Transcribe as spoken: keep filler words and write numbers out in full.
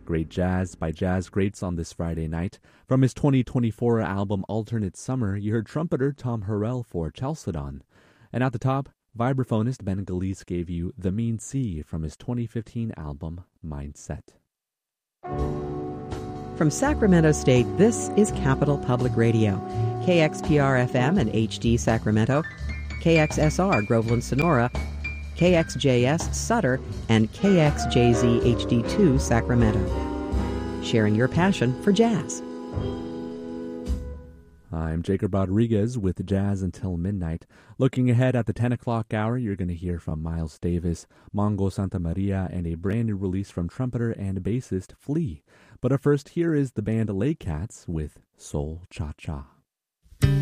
Great jazz by jazz greats on this Friday night. From his twenty twenty-four album Alternate Summer, you heard trumpeter Tom Harrell for Chalcedon. And at the top, vibraphonist Ben Galice gave you The Mean Sea from his twenty fifteen album Mindset. From Sacramento State, this is Capital Public Radio. K X P R F M and H D Sacramento, K X S R Groveland Sonora, K X J S Sutter, and K X J Z H D two Sacramento. Sharing your passion for jazz. I'm Jacob Rodriguez with Jazz Until Midnight. Looking ahead at the ten o'clock hour, you're going to hear from Miles Davis, Mongo Santamaria, and a brand new release from trumpeter and bassist Flea. But up first, here is the band Lay Cats with Soul Cha Cha.